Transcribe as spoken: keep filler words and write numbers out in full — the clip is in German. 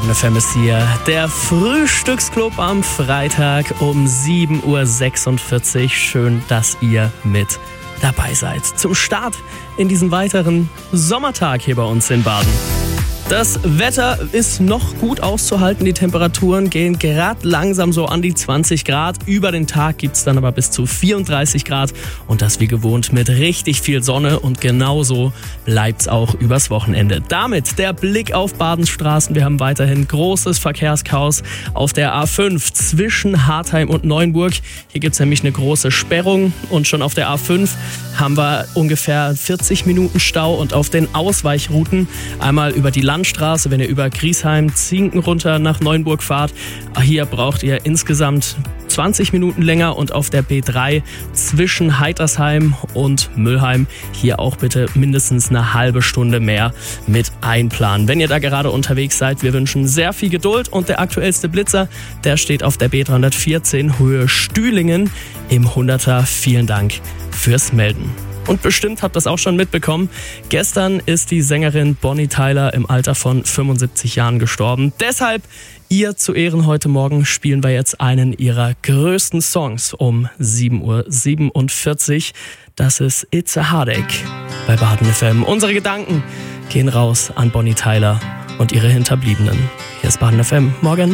Baden F M ist hier. Der Frühstücksclub am Freitag um sieben Uhr sechsundvierzig. Schön, dass ihr mit dabei seid. Zum Start in diesen weiteren Sommertag hier bei uns in Baden. Das Wetter ist noch gut auszuhalten. Die Temperaturen gehen gerade langsam so an die zwanzig Grad. Über den Tag gibt es dann aber bis zu vierunddreißig Grad. Und das wie gewohnt mit richtig viel Sonne. Und genauso bleibt es auch übers Wochenende. Damit der Blick auf Badens Straßen. Wir haben weiterhin großes Verkehrschaos auf der A fünf zwischen Hartheim und Neuenburg. Hier gibt es nämlich eine große Sperrung. Und schon auf der A fünf haben wir ungefähr vierzig Minuten Stau. Und auf den Ausweichrouten einmal über die Landstraße. Straße, wenn ihr über Griesheim, Zinken runter nach Neuenburg fahrt. Hier braucht ihr insgesamt zwanzig Minuten länger und auf der B drei zwischen Heitersheim und Müllheim hier auch bitte mindestens eine halbe Stunde mehr mit einplanen. Wenn ihr da gerade unterwegs seid, wir wünschen sehr viel Geduld und der aktuellste Blitzer, der steht auf der B dreihundertvierzehn Höhe Stühlingen im Hunderter. Vielen Dank fürs Melden. Und bestimmt habt ihr das auch schon mitbekommen. Gestern ist die Sängerin Bonnie Tyler im Alter von fünfundsiebzig Jahren gestorben. Deshalb ihr zu Ehren heute Morgen spielen wir jetzt einen ihrer größten Songs um sieben Uhr siebenundvierzig. Das ist It's a Heartache bei Baden F M. Unsere Gedanken gehen raus an Bonnie Tyler und ihre Hinterbliebenen. Hier ist Baden F M. Morgen.